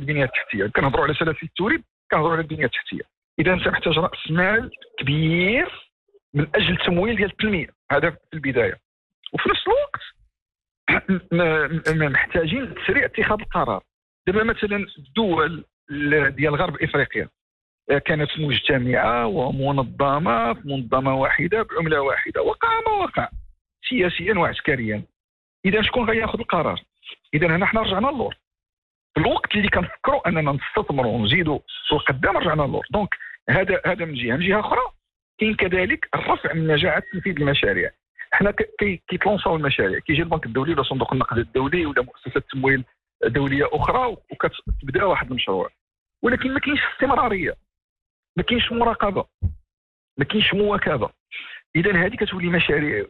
البنيه التحتيه. كنهضروا على سلاسل التوريد، كنهضروا على البنيه التحتيه. اذا انت محتاج راس مال كبير من اجل التمويل ديال التنميه، هذا في البدايه. وفي نفس الوقت محتاجين تسريع اتخاذ القرار. دابا مثلا الدول ديال غرب افريقيا كانت مجتمعه ومنظمه في منظمه واحده بعمله واحده، وقع ما وقع سياسيا وعسكريا. اذا شكون غياخذ القرار؟ اذا هنا حنا رجعنا للور. في الوقت اللي كنفكروا اننا نستثمروا ونزيدوا القدام رجعنا للور. دونك هذا من جهه. من جهه اخرى كاين كذلك الرفع من نجاعه تنفيذ المشاريع. حنا كيتلونساو المشاريع، كيجي البنك الدولي ولا صندوق النقد الدولي ولا مؤسسات تمويل دوليه اخرى وكتبدا واحد المشروع، ولكن ما كاينش استمراريه، ما كاينش مراقبه، ما كاينش مواكبه. اذا هذه كتولي مشاريع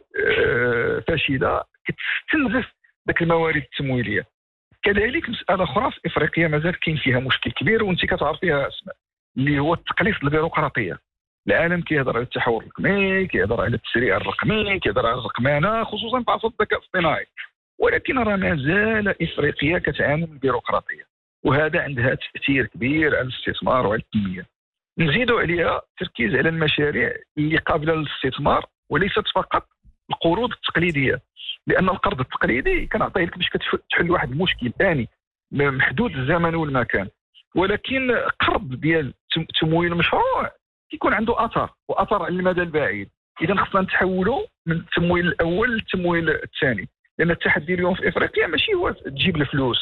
فاشله كتستنزف ذاك الموارد التمويليه. كذلك مساله اخرى في افريقيا مازال كاين فيها مشكل كبير، وانت كتعرفيها اسماء، اللي هو التقليص البيروقراطيه. العالم كيهضر على التحول الرقمي، كيهضر على التسريع الرقمي، كيهضر على الرقمنه خصوصا في عصر الذكاء الاصطناعي، ولكن راه مازال افريقيا كتعاني من البيروقراطيه، وهذا عندها تاثير كبير على الاستثمار وعلى التنميه. نزيدوا عليها التركيز على المشاريع اللي قابله للاستثمار وليست فقط القروض التقليديه، لان القرض التقليدي كنعطيه لك باش تحل واحد المشكل ثاني محدود الزمن والمكان، ولكن قرض ديال تمويل المشروع كيكون عنده اثر، واثر على المدى البعيد. اذا خصنا نتحولوا من التمويل الاول للتمويل الثاني، لان التحدي اليوم في افريقيا ماشي هو تجيب الفلوس،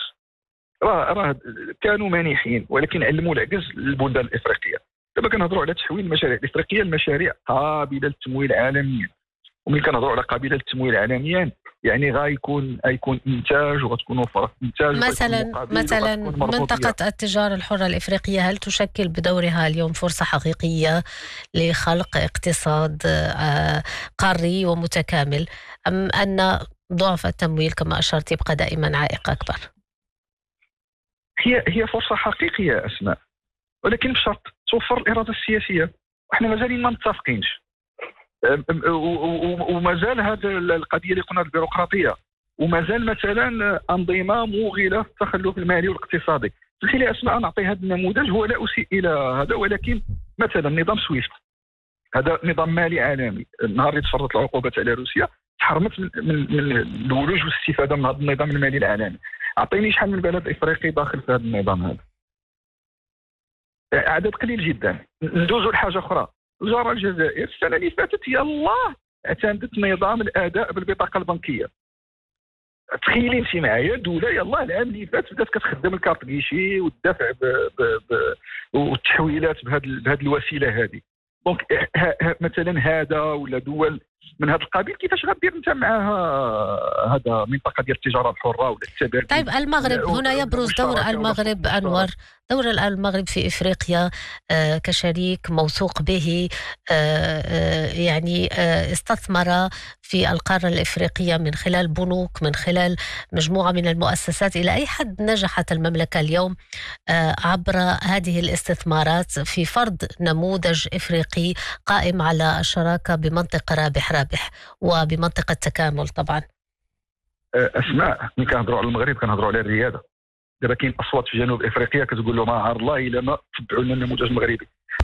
راه كانوا مانحين ولكن علموا العجز للبلدان الافريقيه. دابا كنهضروا على تحويل المشاريع الافريقيه لمشاريع قابله للتمويل عالميا. وملي كنهضروا على قابله للتمويل عالميا يعني غيكون انتاج، وغتكون فرص انتاج. مثلا منطقه التجاره الحره الافريقيه هل تشكل بدورها اليوم فرصه حقيقيه لخلق اقتصاد قاري ومتكامل، ام ان ضعف التمويل كما اشرت يبقى دائما عائق اكبر؟ هي فرصه حقيقيه اسماء، ولكن بشرط توفر الاراده السياسيه، وحنا مازالين ما متفقينش. ومازال هذه القضيه اللي قلنا البيروقراطيه، ومازال مثلا انظمه موغله في التخلف المالي والاقتصادي. اسمحي لي اسماء نعطي هذا النموذج، هو لا اسيء الى هذا، ولكن مثلا نظام سويفت هذا نظام مالي عالمي. النهار اللي تفرضت العقوبات على روسيا تحرمت من الولوج والاستفاده من هذا النظام المالي العالمي. اعطيني شحال من بلد افريقي داخل في هذا النظام هذا؟ عدد قليل جدا. ندوزوا لحاجه اخرى، الوزاره الجزائر السنه اللي فاتت يلاه اعتمدت نظام الاداء بالبطاقه البنكيه. تخيلي انت معايا دوله يلاه العام اللي فات بدات كتخدم الكارت كيشي والدفع والتحويلات بهذه الوسيله هذه. دونك مثلا هذا ولا دول من هذا القبيل كيفاش غدير انت معها هذا منطقه ديال التجاره الحره ولا التبادل؟ طيب المغرب هنا يبرز دور المغرب انور، دور المغرب في افريقيا كشريك موثوق به، يعني استثمر في القاره الافريقيه من خلال بنوك، من خلال مجموعه من المؤسسات. الى اي حد نجحت المملكه اليوم عبر هذه الاستثمارات في فرض نموذج افريقي قائم على الشراكه بمنطقه رابح وبمنطقه تكامل؟ طبعا اسماء ملي كنهضروا على المغرب كنهضروا على الرياده. دابا كاين اصوات في جنوب افريقيا كتقول لهم عار الله الا ما تبعوا لنا النموذج المغربي.